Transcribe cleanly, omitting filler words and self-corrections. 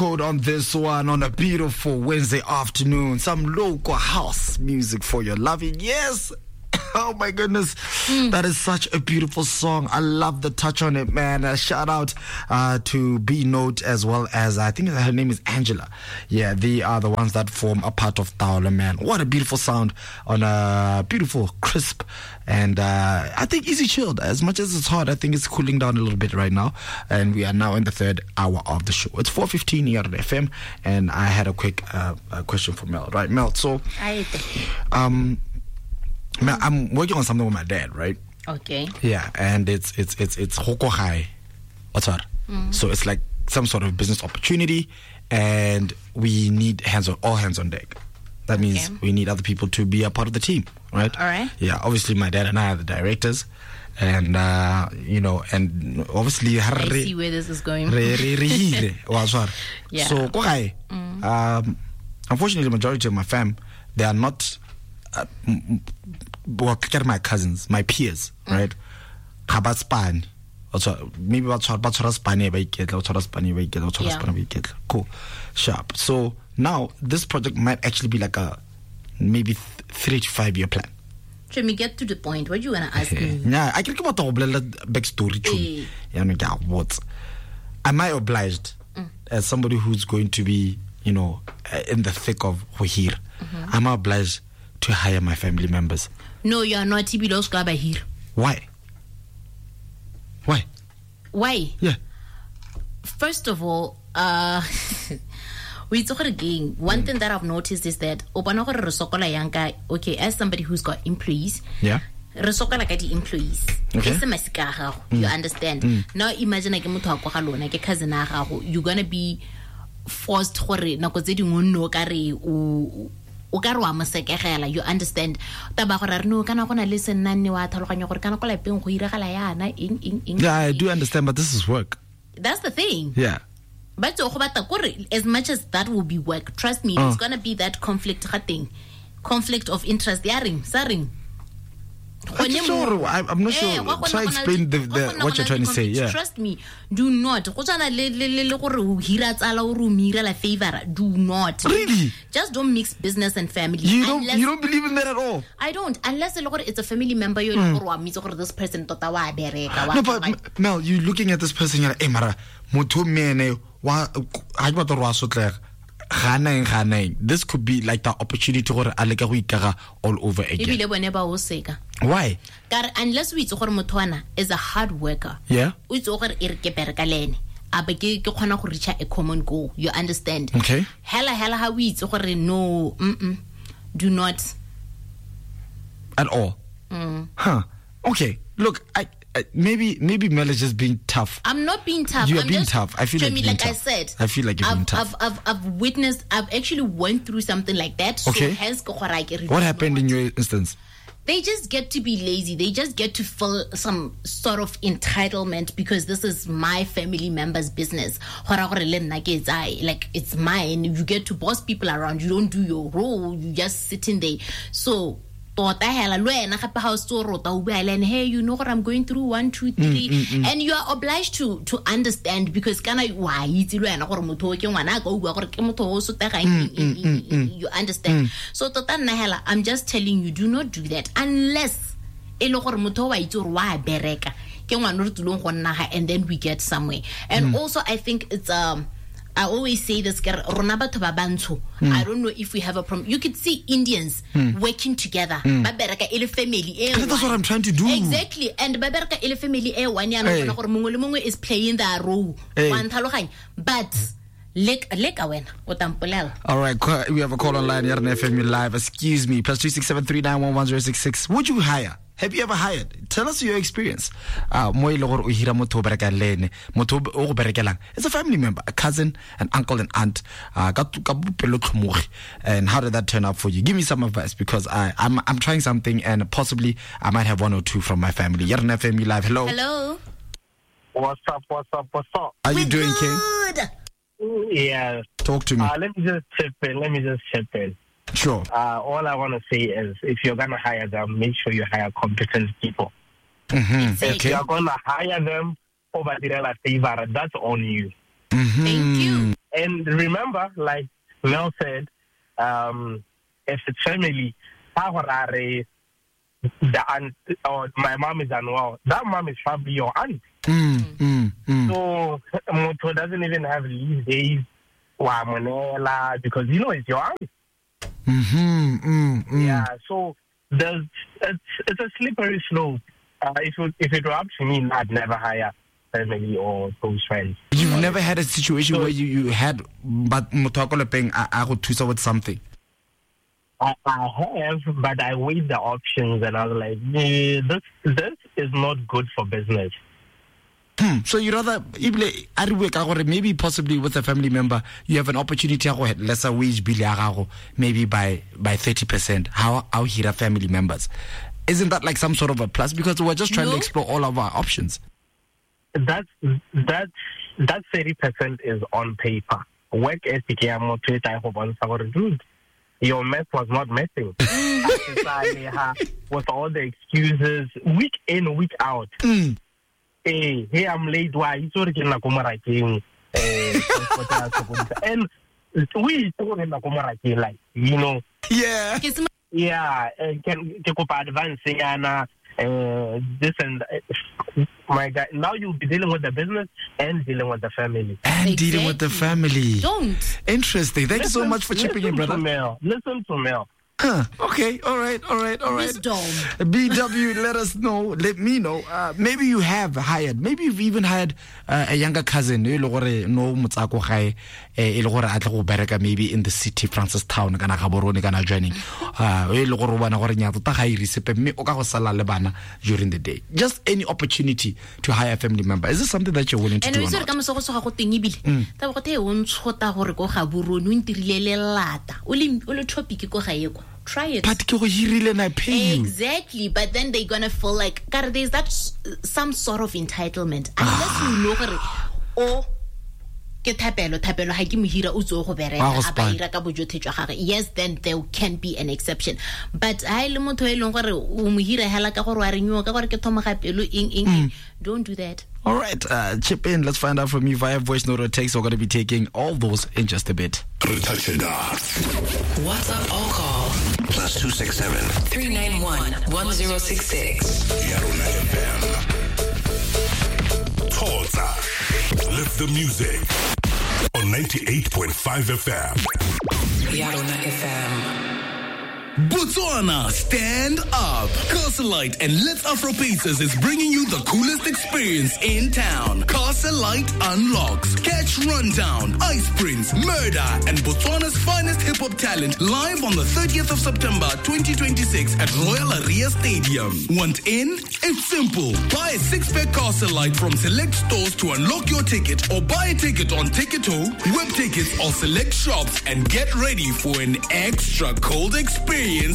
code on this one on a beautiful Wednesday afternoon. Some local house music for your loving. Yes. Oh my goodness, that is such a beautiful song. I love the touch on it, man. Shout out to B Note as well as I think her name is Angela. Yeah, they are the ones that form a part of Taolo, man. What a beautiful sound on a beautiful, crisp, and I think easy chilled. As much as it's hot, I think it's cooling down a little bit right now, and we are now in the third hour of the show. It's 4:15 here at FM, and I had a quick question for Mel. Right, Mel? So, I'm working on something with my dad, right? Okay. Yeah, and it's Hoko High. What's that? So it's like some sort of business opportunity, and we need all hands on deck. That means we need other people to be a part of the team, right? All right. Yeah, obviously my dad and I are the directors, and and obviously I see where this is going. Yeah. So unfortunately, the majority of my fam, they are not. My cousins, my peers, right? Kabatspan. Maybe cool. Sharp. So now this project might actually be like a maybe 3 to 5 year plan. Let me get to the point. What do you want to ask me? Yeah, I can come out of backstory. Am I obliged as somebody who's going to be, in the thick of here? Am I obliged to hire my family members? No, you are not. Here. Why? Yeah. First of all, one thing that I've noticed is that okay, as somebody who's got employees, yeah, employees. Okay. You understand? Now imagine you're gonna be forced you understand? Yeah, I do understand, but this is work. That's the thing. Yeah. But as much as that will be work, trust me, it's gonna be that conflict of interest. I'm not sure. Try to explain what you're trying to say. Yeah. Trust me, do not. Do not. Really? Just don't mix business and family. You don't believe in that at all? I don't. Unless it's a family member, you're this person. No, but Mel, you're looking at this person. You're like, hey, Mara, this could be like the opportunity to all over again. Why? Unless we is a hard worker. Yeah. Reach a common goal. You understand? Okay. Hella how we no, do not at all. Huh. Okay. Look, maybe Mel is just being tough. I'm not being tough. You're being tough. I feel like you're being tough. I said, I feel like you're being tough. I've actually went through something like that. Okay. So hence, what happened in your instance? They just get to be lazy. They just get to feel some sort of entitlement because this is my family member's business. Like it's mine. You get to boss people around. You don't do your role. You just sit in there. So hey, you know what I'm going through, 1, 2, 3, and you are obliged to understand because you understand. So I'm just telling you, do not do that unless and then we get somewhere. And also I think it's I always say this, I don't know if we have a problem. You could see Indians working together. That's what I'm trying to do. Exactly. And family is playing their role. But all right, we have a call online here on FMU Live. Excuse me, +26739111066. Would you hire? Have you ever hired? Tell us your experience. It's a family member, a cousin, an uncle, and aunt. And how did that turn out for you? Give me some advice because I'm trying something and possibly I might have 1 or 2 from my family. You're on FMU Live. Hello. Hello. What's up? How you doing, King? Yeah. Talk to me. Let me just chip in. Sure. All I want to say is if you're going to hire them, make sure you hire competent people. If you're going to hire them over the favor, that's on you. Thank you. And remember, like Mel said, if it's family, the aunt or my mom is unwell, that mom is probably your aunt. So Moto doesn't even have leave days because it's your aunt. Yeah, so it's a slippery slope. If it were up to me, I'd never hire family or close friends. You've never had a situation where you had, but Motokole paying I would twist with something. I have, but I weighed the options and I was like, this is not good for business. So you rather maybe possibly with a family member you have an opportunity to have lesser wage bill maybe by 30%. How here are family members? Isn't that like some sort of a plus? Because we're just trying to explore all of our options. That 30% is on paper. Work ethic, dude. Your math was not messing. With all the excuses, week in, week out. Hey, I'm late. Why? And we like, Yeah. Yeah, can advancing and this and my guy. Now you'll be dealing with the business and dealing with the family. And dealing with the family. Don't. Interesting. Thank you so much for chipping in, brother. Listen to Mel. Okay, all right. Wisdom. BW, let me know. Maybe you have hired, maybe you've even hired a younger cousin, maybe in the city, Francistown, during the day. Just any opportunity to hire a family member. Is this something that you're willing to do or not? Try it. But exactly, but then they're gonna feel like there's that some sort of entitlement unless you know or get yes, then there can be an exception. But don't do that. All right, chip in. Let's find out from you via voice note or text. We're going to be taking all those in just a bit. WhatsApp or call +267 391 1066. Yarona FM. Toza. Lift the music on 98.5 FM. Yarona FM. Botswana, stand up. Castle Light and Let's Afro Pieces is bringing you the coolest experience in town. Castle Light unlocks. Catch Rundown, Ice Prince, Murder, and Botswana's finest hip-hop talent live on the 30th of September 2026 at Royal Aria Stadium. Want in? It's simple. Buy a 6-pack Castle Light from select stores to unlock your ticket, or buy a ticket on Ticketo, web tickets, or select shops and get ready for an extra cold experience